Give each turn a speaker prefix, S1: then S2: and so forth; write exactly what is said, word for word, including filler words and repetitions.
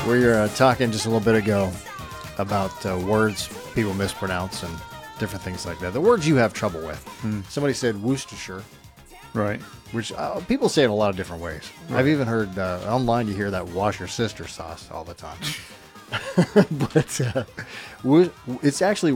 S1: We were uh, talking just a little bit ago about uh, words people mispronounce and different things like that. The words you have trouble with.
S2: Hmm.
S1: Somebody said Worcestershire,
S2: Right.
S1: which uh, people say it in a lot of different ways.
S2: Right.
S1: I've even heard uh, online you hear that wash your sister sauce all the time. But uh, wo- it's actually